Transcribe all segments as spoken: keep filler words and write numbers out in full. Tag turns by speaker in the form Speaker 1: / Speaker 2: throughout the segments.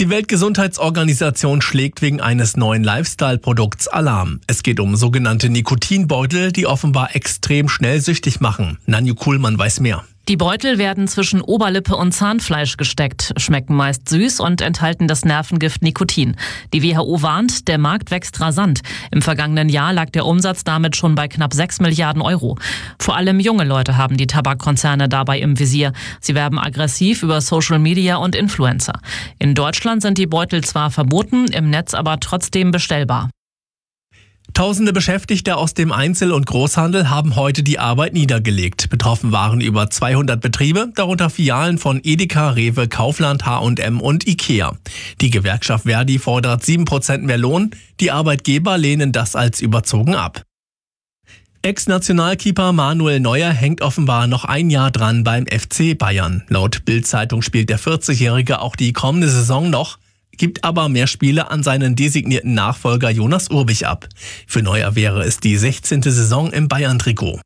Speaker 1: Die Weltgesundheitsorganisation schlägt wegen eines neuen Lifestyle-Produkts Alarm. Es geht um sogenannte Nikotinbeutel, die offenbar extrem schnell süchtig machen. Nanju Kuhlmann weiß mehr.
Speaker 2: Die Beutel werden zwischen Oberlippe und Zahnfleisch gesteckt, schmecken meist süß und enthalten das Nervengift Nikotin. Die W H O warnt, der Markt wächst rasant. Im vergangenen Jahr lag der Umsatz damit schon bei knapp sechs Milliarden Euro. Vor allem junge Leute haben die Tabakkonzerne dabei im Visier. Sie werben aggressiv über Social Media und Influencer. In Deutschland sind die Beutel zwar verboten, im Netz aber trotzdem bestellbar.
Speaker 1: Tausende Beschäftigte aus dem Einzel- und Großhandel haben heute die Arbeit niedergelegt. Betroffen waren über zweihundert Betriebe, darunter Filialen von Edeka, Rewe, Kaufland, H und M und Ikea. Die Gewerkschaft Verdi fordert sieben Prozent mehr Lohn. Die Arbeitgeber lehnen das als überzogen ab. Ex-Nationalkeeper Manuel Neuer hängt offenbar noch ein Jahr dran beim F C Bayern. Laut Bild-Zeitung spielt der vierzigjährige auch die kommende Saison noch, gibt aber mehr Spiele an seinen designierten Nachfolger Jonas Urbich ab. Für Neuer wäre es die sechzehnte Saison im Bayern-Trikot.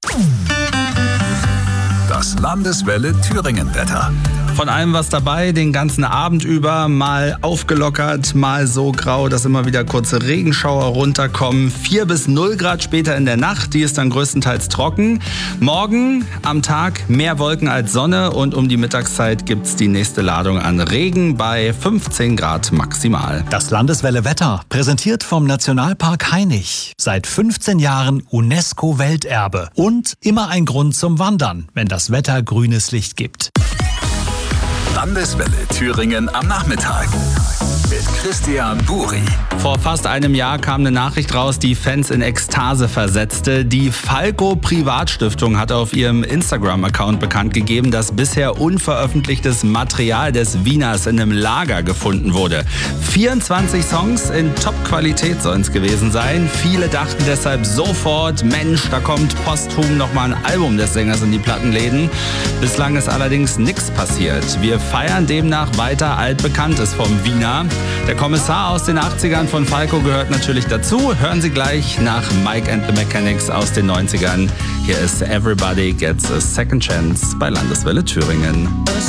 Speaker 3: Das Landeswelle Thüringen-Wetter.
Speaker 4: Von allem was dabei, den ganzen Abend über, mal aufgelockert, mal so grau, dass immer wieder kurze Regenschauer runterkommen. vier bis null Grad später in der Nacht, die ist dann größtenteils trocken. Morgen am Tag mehr Wolken als Sonne und um die Mittagszeit gibt's die nächste Ladung an Regen bei fünfzehn Grad maximal.
Speaker 5: Das Landeswelle Wetter, präsentiert vom Nationalpark Hainich. Seit fünfzehn Jahren UNESCO-Welterbe und immer ein Grund zum Wandern, wenn das Wetter grünes Licht gibt.
Speaker 3: Landeswelle Thüringen am Nachmittag mit Christian Buri.
Speaker 4: Vor fast einem Jahr kam eine Nachricht raus, die Fans in Ekstase versetzte. Die Falco Privatstiftung hat auf ihrem Instagram-Account bekannt gegeben, dass bisher unveröffentlichtes Material des Wieners in einem Lager gefunden wurde. vierundzwanzig Songs in Top-Qualität sollen es gewesen sein. Viele dachten deshalb sofort, Mensch, da kommt posthum nochmal ein Album des Sängers in die Plattenläden. Bislang ist allerdings nichts passiert. Wir feiern demnach weiter Altbekanntes vom Wiener. Der Kommissar aus den achtzigern von Falco gehört natürlich dazu. Hören Sie gleich nach Mike and the Mechanics aus den neunzigern. Hier ist Everybody Gets a Second Chance bei Landeswelle Thüringen.